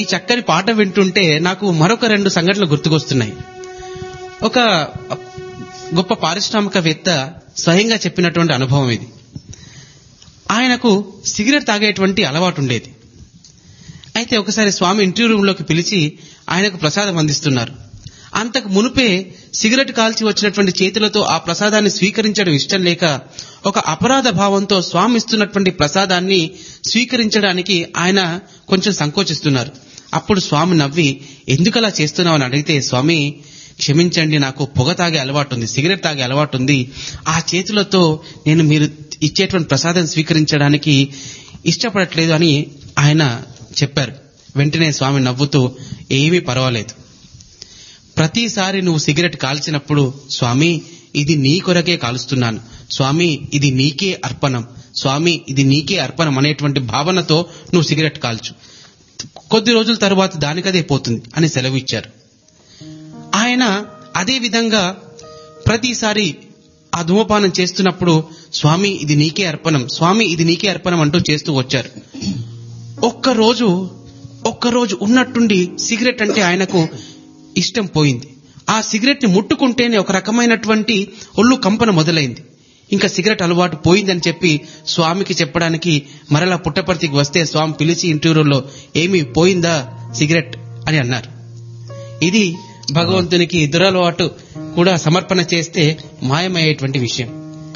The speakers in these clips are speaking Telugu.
చక్కని పాట వింటుంటే నాకు మరొక 2 సంఘటనలు గుర్తుకొస్తున్నాయి. ఒక గొప్ప పారిశ్రామికవేత్త స్వయంగా చెప్పినటువంటి అనుభవం ఇది. ఆయనకు సిగరెట్ తాగేటువంటి అలవాటు ఉండేది. అయితే ఒకసారి స్వామి ఇంటర్వ్యూ రూమ్లోకి పిలిచి ఆయనకు ప్రసాదం అందిస్తున్నారు. అంతకు మునుపే సిగరెట్ కాల్చి వచ్చినటువంటి చేతులతో ఆ ప్రసాదాన్ని స్వీకరించడం ఇష్టం లేక ఒక అపరాధ భావంతో స్వామి ఇస్తున్నటువంటి ప్రసాదాన్ని స్వీకరించడానికి ఆయన కొంచెం సంకోచిస్తున్నారు. అప్పుడు స్వామి నవ్వి, ఎందుకలా చేస్తున్నావు అని అడిగితే, స్వామి క్షమించండి, నాకు పొగ తాగే అలవాటు ఉంది, సిగరెట్ తాగే అలవాటు ఉంది. ఆ చేతులతో నేను మీరు ఇచ్చేటువంటి ప్రసాదం స్వీకరించడానికి ఇష్టపడట్లేదు అని ఆయన చెప్పారు. వెంటనే స్వామి నవ్వుతూ, ఏమీ పర్వాలేదు, ప్రతిసారి నువ్వు సిగరెట్ కాల్చినప్పుడు స్వామి ఇది నీ కొరకే కాలుస్తున్నాను, స్వామి ఇది నీకే అర్పణం, స్వామి ఇది నీకే అర్పణం అనేటువంటి భావనతో నువ్వు సిగరెట్ కాల్చు, కొద్ది రోజుల తరువాత దానికదే పోతుంది అని సెలవు ఇచ్చారు. ఆయన అదే విధంగా ప్రతిసారి ఆ ధూమపానం చేస్తున్నప్పుడు స్వామి ఇది నీకే అర్పణం, స్వామి ఇది నీకే అర్పణం అంటూ చేస్తూ వచ్చారు. ఒక్కరోజు ఉన్నట్టుండి సిగరెట్ అంటే ఆయనకు ఇష్టం పోయింది. ఆ సిగరెట్ ని ముట్టుకుంటేనే ఒక రకమైనటువంటి ఒళ్ళు కంపన మొదలైంది. ఇంకా సిగరెట్ అలవాటు పోయిందని చెప్పి స్వామికి చెప్పడానికి మరలా పుట్టపర్తికి వస్తే స్వామి పిలిచి ఇంటర్వ్యూలో, ఏమి పోయిందా సిగరెట్ అని అన్నారు. ఇది భగవంతునికి దురలవాటు కూడా సమర్పణ చేస్తే మాయమయ్యేటువంటి విషయం.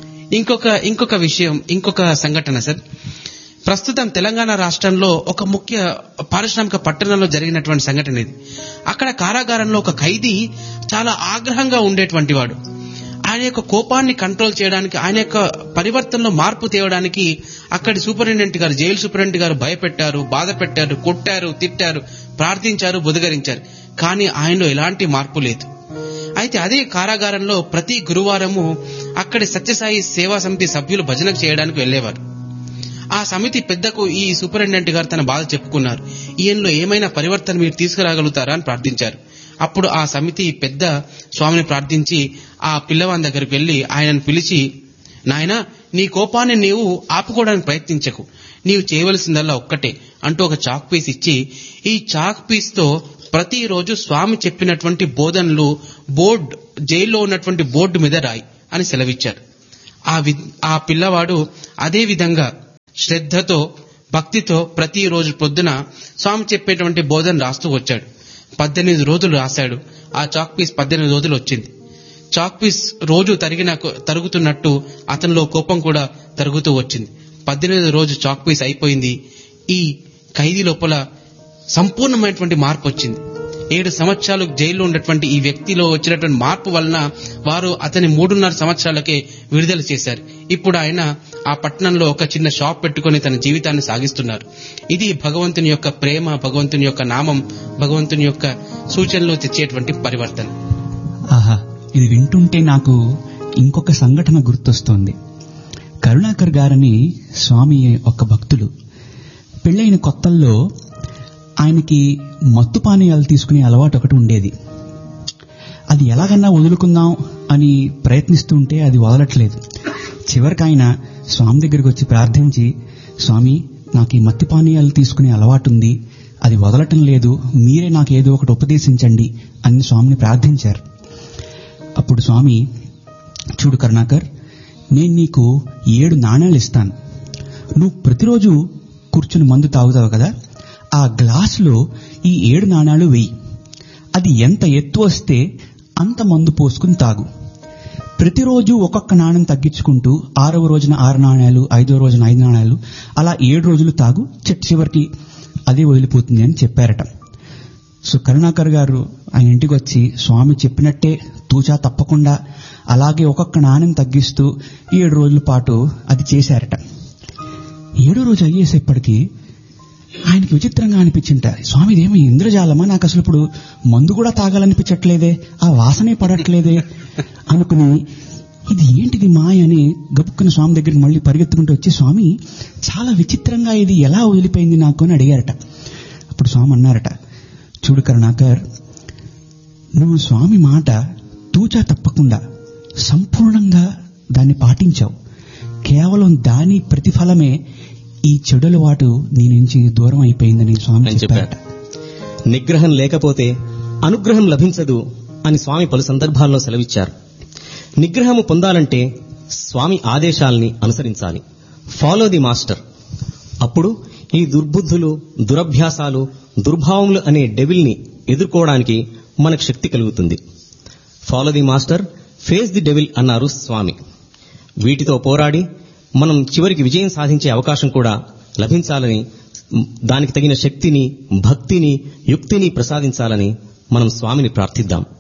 ఇంకొక సంఘటన సార్, ప్రస్తుతం తెలంగాణ రాష్ట్రంలో ఒక ముఖ్య పారిశ్రామిక పట్టణంలో జరిగినటువంటి సంఘటన ఇది. అక్కడ కారాగారంలో ఒక ఖైదీ చాలా ఆగ్రహంగా ఉండేటువంటి వాడు. ఆయన యొక్క కోపాన్ని కంట్రోల్ చేయడానికి, ఆయన యొక్క పరివర్తనలో మార్పు తేవడానికి అక్కడి సూపరింటెండెంట్ గారు, జైలు సూపరింటెండెంట్ గారు భయపెట్టారు, బాధ పెట్టారు, కొట్టారు, తిట్టారు, ప్రార్థించారు, బుదగరించారు. కానీ ఆయనలో ఎలాంటి మార్పు లేదు. అయితే అదే కారాగారంలో ప్రతి గురువారము అక్కడి సత్యసాయి సేవా సమితి సభ్యులు భజనకు చేయడానికి వెళ్లేవారు. ఆ సమితి పెద్దకు ఈ సూపరింటెండెంట్ గారు తన బాధ చెప్పుకున్నారు. ఈయనలో ఏమైనా పరివర్తన మీరు తీసుకురాగలుగుతారా అని ప్రార్థించారు. అప్పుడు ఆ సమితి పెద్ద స్వామిని ప్రార్థించి ఆ పిల్లవాని దగ్గరికి వెళ్లి ఆయనను పిలిచి, నాయనా, నీ కోపాన్ని నీవు ఆపుకోవడానికి ప్రయత్నించకు, నీవు చేయవలసిందల్లా ఒక్కటే అంటూ ఒక చాక్ పీస్ ఇచ్చి, ఈ చాక్ పీస్ తో ప్రతిరోజు స్వామి చెప్పినటువంటి బోధనలు జైల్లో ఉన్నటువంటి బోర్డు మీద రాయి అని సెలవిచ్చారు. ఆ పిల్లవాడు అదే విధంగా శ్రద్ధతో, భక్తితో ప్రతిరోజు పొద్దున స్వామి చెప్పేటువంటి బోధన రాస్తూ వచ్చాడు. 18 రోజులు రాశాడు. ఆ చాక్ పీస్ 18 రోజులు వచ్చింది. చాక్ పీస్ రోజు తరుగుతున్నట్టు అతనిలో కోపం కూడా తరుగుతూ వచ్చింది. 18 రోజు చాక్ పీస్ అయిపోయింది. ఈ ఖైదీ లోపల సంపూర్ణమైనటువంటి మార్పు వచ్చింది. 7 సంవత్సరాలు జైల్లో ఉన్నటువంటి ఈ వ్యక్తిలో వచ్చినటువంటి మార్పు వలన వారు అతని 3.5 సంవత్సరాలకే విడుదల చేశారు. ఇప్పుడు ఆయన ఆ పట్టణంలో ఒక చిన్న షాప్ పెట్టుకుని తన జీవితాన్ని సాగిస్తున్నారు. ఇది భగవంతుని యొక్క ప్రేమ, భగవంతుని యొక్క నామం, భగవంతుని యొక్క సూచనలు తెచ్చేటువంటి పరివర్తన. ఆహా, ఇది వింటుంటే నాకు ఇంకొక సంఘటన గుర్తొస్తోంది. కరుణాకర్ గారని స్వామి ఒక భక్తులు, పెళ్ళైన కొత్తల్లో ఆయనకి మత్తు పానీయాలు తీసుకునే అలవాటు ఒకటి ఉండేది. అది ఎలాగన్నా వదులుకుందాం అని ప్రయత్నిస్తుంటే అది వదలట్లేదు. చివరికి ఆయన స్వామి దగ్గరికి వచ్చి ప్రార్థించి, స్వామి, నాకు ఈ మత్తు పానీయాలు తీసుకునే అలవాటు ఉంది, అది వదలటం లేదు, మీరే నాకు ఏదో ఒకటి ఉపదేశించండి అని స్వామిని ప్రార్థించారు. అప్పుడు స్వామి, చూడు కరుణాకర్, నేను నీకు 7 నాణేలు ఇస్తాను, నువ్వు ప్రతిరోజు కూర్చుని మందు తాగుతావు కదా, ఆ గ్లాసులో ఈ 7 నాణాలు వెయ్యి, అది ఎంత ఎత్తు వస్తే అంత మందు పోసుకుని తాగు, ప్రతిరోజు ఒక్కొక్క నాణ్యం తగ్గించుకుంటూ 6వ రోజున 6 నాణ్యాలు, 5వ రోజున 5 నాణ్యాలు, అలా 7 రోజులు తాగు, చివరికి అదే వదిలిపోతుంది అని చెప్పారట. సో కరుణాకర్ గారు ఆయన ఇంటికి వచ్చి స్వామి చెప్పినట్టే తూచా తప్పకుండా అలాగే ఒక్కొక్క నాణ్యం తగ్గిస్తూ 7 రోజుల పాటు అది చేశారట. 7వ రోజు అయ్యేసేపటికి ఆయనకి విచిత్రంగా అనిపించింటారు, స్వామి ఇదేమో ఇంద్రజాలమా, నాకు అసలు ఇప్పుడు మందు కూడా తాగాలనిపించట్లేదే, ఆ వాసనే పడట్లేదే అనుకుని, ఇది ఏంటిది మాయ అని గబుక్కున స్వామి దగ్గరికి మళ్ళీ పరిగెత్తుకుంటూ వచ్చి, స్వామి చాలా విచిత్రంగా ఇది ఎలా వదిలిపోయింది నాకు అని అడిగారట. అప్పుడు స్వామి అన్నారట, చూడు కరుణాకర్, నువ్వు స్వామి మాట తూచా తప్పకుండా సంపూర్ణంగా దాన్ని పాటించావు, కేవలం దాని ప్రతిఫలమే ఈ చెడుల వాటు నీ నుంచి దూరం అయిపోయిందని స్వామి చెప్పారట. నిగ్రహం లేకపోతే అనుగ్రహం లభించదు అని స్వామి పలు సందర్భాల్లో సెలవిచ్చారు. నిగ్రహము పొందాలంటే స్వామి ఆదేశాల్ని అనుసరించాలి. Follow the master. అప్పుడు ఈ దుర్బుద్ధులు, దురభ్యాసాలు, దుర్భావములు అనే డెవిల్ని ఎదుర్కోవడానికి మనకు శక్తి కలుగుతుంది. Follow the master, face the devil అన్నారు స్వామి. వీటితో పోరాడి మనం చివరికి విజయం సాధించే అవకాశం కూడా లభించాలని, దానికి తగిన శక్తిని, భక్తిని, యుక్తిని ప్రసాదించాలని మనం స్వామిని ప్రార్థిద్దాం.